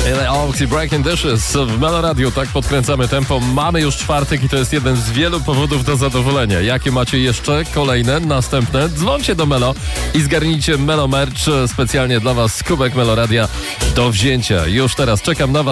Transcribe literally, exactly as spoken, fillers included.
Oaks i Breaking Dishes w Melo Radio. Tak podkręcamy tempo. Mamy już czwartek i to jest jeden z wielu powodów do zadowolenia. Jakie macie jeszcze kolejne, następne? Dzwońcie do Melo i zgarnijcie Melo Merch specjalnie dla was z kubek Melo Radia do wzięcia. Już teraz czekam na was.